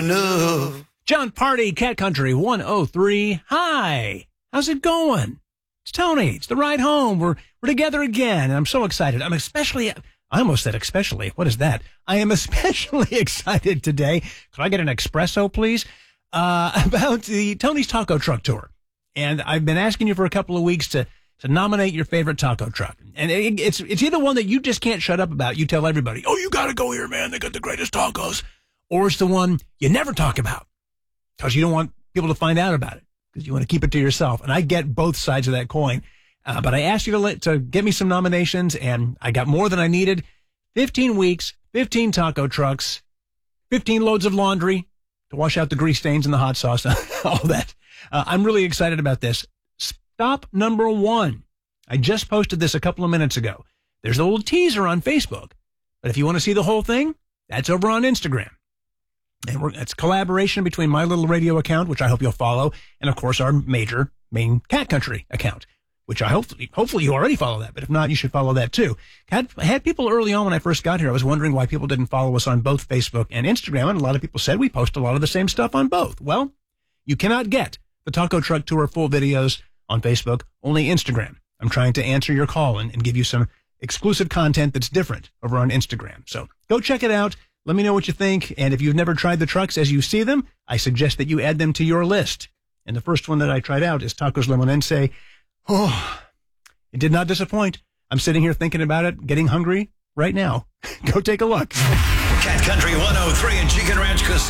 enough. John Party, Cat Country 103. Hi. How's it going? It's Tony. It's the ride home. We're together again. And I'm so excited. I almost said especially. What is that? I am especially excited today. Could I get an espresso, please? About the Tony's Taco Truck Tour. And I've been asking you for a couple of weeks to nominate your favorite taco truck. And it's either one that you just can't shut up about. You tell everybody, oh, you got to go here, man. They got the greatest tacos. Or it's the one you never talk about because you don't want people to find out about it because you want to keep it to yourself. And I get both sides of that coin. But I asked you to get me some nominations, and I got more than I needed. 15 weeks, 15 taco trucks, 15 loads of laundry to wash out the grease stains and the hot sauce, all that. I'm really excited about this. Stop number one. I just posted this a couple of minutes ago. There's a little teaser on Facebook. But if you want to see the whole thing, that's over on Instagram. And it's collaboration between my little radio account, which I hope you'll follow, and, of course, our main Cat Country account, which I hopefully you already follow that. But if not, you should follow that, too. I had people early on when I first got here. I was wondering why people didn't follow us on both Facebook and Instagram. And a lot of people said we post a lot of the same stuff on both. Well, you cannot get the Taco Truck Tour full videos on Facebook, only Instagram. I'm trying to answer your call and give you some exclusive content that's different over on Instagram. So go check it out. Let me know what you think. And if you've never tried the trucks as you see them, I suggest that you add them to your list. And the first one that I tried out is Tacos Limonense. Oh, it did not disappoint. I'm sitting here thinking about it, getting hungry right now. Go take a look. Cat Country 103 and Chicken Ranch Casino.